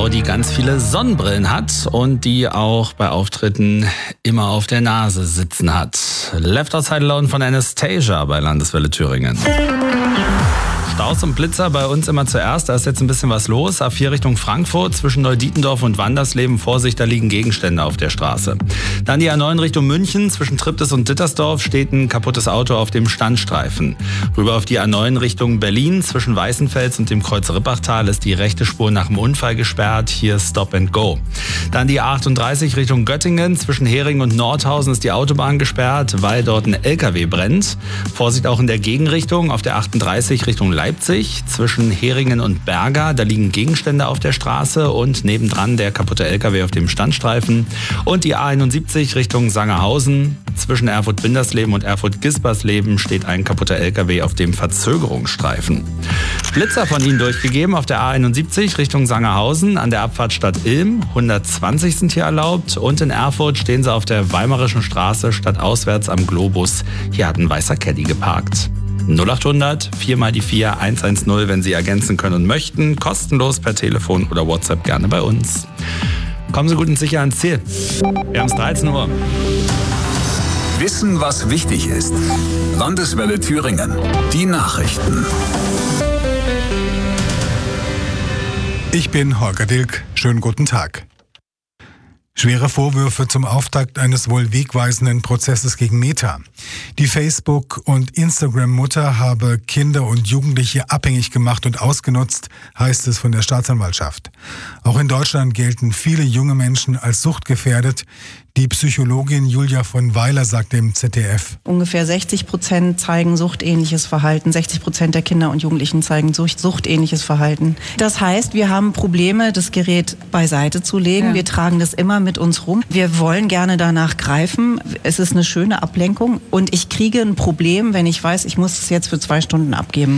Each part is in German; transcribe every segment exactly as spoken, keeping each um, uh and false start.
Frau, die ganz viele Sonnenbrillen hat und die auch bei Auftritten immer auf der Nase sitzen hat. Left Outside Alone von Anastasia bei Landeswelle Thüringen. Staus und Blitzer bei uns immer zuerst. Da ist jetzt ein bisschen was los. A vier Richtung Frankfurt zwischen Neudietendorf und Wandersleben. Vorsicht, da liegen Gegenstände auf der Straße. Dann die A neun Richtung München. Zwischen Triptis und Dittersdorf steht ein kaputtes Auto auf dem Standstreifen. Rüber auf die A neun Richtung Berlin. Zwischen Weißenfels und dem Kreuz Rippachtal ist die rechte Spur nach dem Unfall gesperrt. Hier Stop and Go. Dann die A achtunddreißig Richtung Göttingen. Zwischen Hering und Nordhausen ist die Autobahn gesperrt, weil dort ein L K W brennt. Vorsicht auch in der Gegenrichtung. Auf der achtunddreißig Richtung Leipzig. Leipzig zwischen Heringen und Berga. Da liegen Gegenstände auf der Straße und nebendran der kaputte L K W auf dem Standstreifen. Und die A einundsiebzig Richtung Sangerhausen. Zwischen Erfurt-Bindersleben und Erfurt-Gispersleben steht ein kaputter L K W auf dem Verzögerungsstreifen. Blitzer von Ihnen durchgegeben auf der A einundsiebzig Richtung Sangerhausen an der Abfahrt Stadt Ilm. hundertzwanzig sind hier erlaubt. Und in Erfurt stehen sie auf der Weimarischen Straße stadtauswärts am Globus. Hier hat ein weißer Caddy geparkt. null achthundert, vier mal die vier, eins eins null, wenn Sie ergänzen können und möchten. Kostenlos per Telefon oder WhatsApp gerne bei uns. Kommen Sie gut und sicher ans Ziel. Wir haben es dreizehn Uhr. Wissen, was wichtig ist. Landeswelle Thüringen. Die Nachrichten. Ich bin Holger Dilk. Schönen guten Tag. Schwere Vorwürfe zum Auftakt eines wohl wegweisenden Prozesses gegen Meta. Die Facebook- und Instagram-Mutter habe Kinder und Jugendliche abhängig gemacht und ausgenutzt, heißt es von der Staatsanwaltschaft. Auch in Deutschland gelten viele junge Menschen als suchtgefährdet. Die Psychologin Julia von Weiler sagt dem Z D F. Ungefähr sechzig Prozent zeigen suchtähnliches Verhalten. sechzig Prozent der Kinder und Jugendlichen zeigen sucht, suchtähnliches Verhalten. Das heißt, wir haben Probleme, das Gerät beiseite zu legen. Ja. Wir tragen das immer mit uns rum. Wir wollen gerne danach greifen. Es ist eine schöne Ablenkung. Und ich kriege ein Problem, wenn ich weiß, ich muss es jetzt für zwei Stunden abgeben.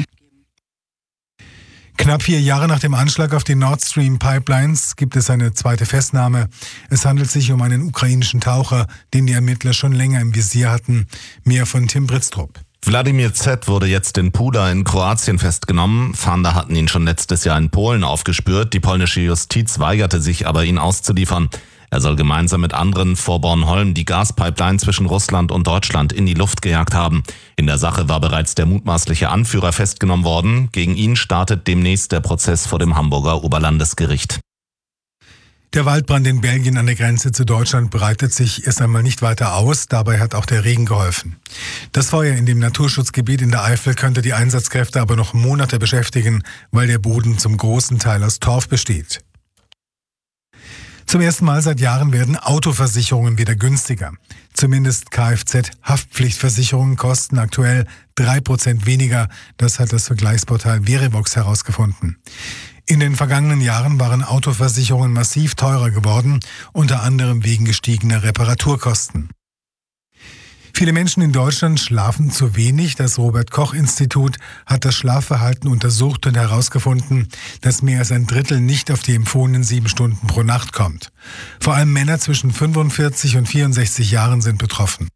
Knapp vier Jahre nach dem Anschlag auf die Nord Stream Pipelines gibt es eine zweite Festnahme. Es handelt sich um einen ukrainischen Taucher, den die Ermittler schon länger im Visier hatten. Mehr von Tim Britztrup. Wladimir Z. wurde jetzt in Pula in Kroatien festgenommen. Fahnder hatten ihn schon letztes Jahr in Polen aufgespürt. Die polnische Justiz weigerte sich aber, ihn auszuliefern. Er soll gemeinsam mit anderen vor Bornholm die Gaspipeline zwischen Russland und Deutschland in die Luft gejagt haben. In der Sache war bereits der mutmaßliche Anführer festgenommen worden. Gegen ihn startet demnächst der Prozess vor dem Hamburger Oberlandesgericht. Der Waldbrand in Belgien an der Grenze zu Deutschland breitet sich erst einmal nicht weiter aus. Dabei hat auch der Regen geholfen. Das Feuer in dem Naturschutzgebiet in der Eifel könnte die Einsatzkräfte aber noch Monate beschäftigen, weil der Boden zum großen Teil aus Torf besteht. Zum ersten Mal seit Jahren werden Autoversicherungen wieder günstiger. Zumindest Kfz-Haftpflichtversicherungen kosten aktuell drei Prozent weniger. Das hat das Vergleichsportal Verivox herausgefunden. In den vergangenen Jahren waren Autoversicherungen massiv teurer geworden, unter anderem wegen gestiegener Reparaturkosten. Viele Menschen in Deutschland schlafen zu wenig. Das Robert-Koch-Institut hat das Schlafverhalten untersucht und herausgefunden, dass mehr als ein Drittel nicht auf die empfohlenen sieben Stunden pro Nacht kommt. Vor allem Männer zwischen fünfundvierzig und vierundsechzig Jahren sind betroffen.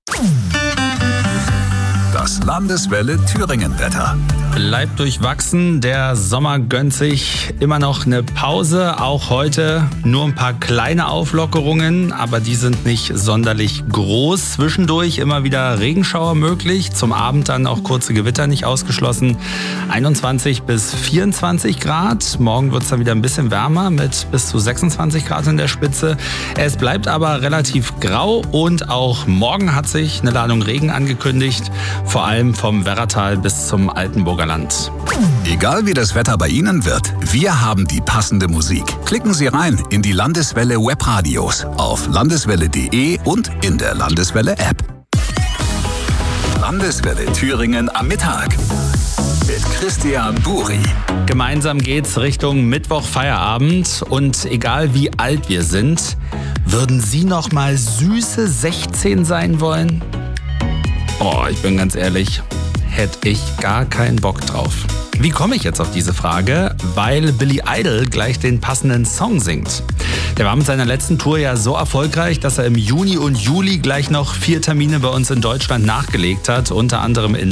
Das Landeswelle Thüringen-Wetter. Bleibt durchwachsen, der Sommer gönnt sich immer noch eine Pause, auch heute nur ein paar kleine Auflockerungen, aber die sind nicht sonderlich groß. Zwischendurch immer wieder Regenschauer möglich, zum Abend dann auch kurze Gewitter nicht ausgeschlossen. einundzwanzig bis vierundzwanzig Grad, morgen wird es dann wieder ein bisschen wärmer mit bis zu sechsundzwanzig Grad in der Spitze. Es bleibt aber relativ grau und auch morgen hat sich eine Ladung Regen angekündigt, vor allem vom Werratal bis zum Altenburger Land. Egal wie das Wetter bei Ihnen wird, wir haben die passende Musik. Klicken Sie rein in die Landeswelle Webradios auf landeswelle punkt de und in der Landeswelle App. Landeswelle Thüringen am Mittag mit Christian Buri. Gemeinsam geht's Richtung Mittwoch Feierabend und egal wie alt wir sind, würden Sie noch mal süße sechzehn sein wollen? Oh, ich bin ganz ehrlich, hätte ich gar keinen Bock drauf. Wie komme ich jetzt auf diese Frage? Weil Billy Idol gleich den passenden Song singt. Der war mit seiner letzten Tour ja so erfolgreich, dass er im Juni und Juli gleich noch vier Termine bei uns in Deutschland nachgelegt hat, unter anderem in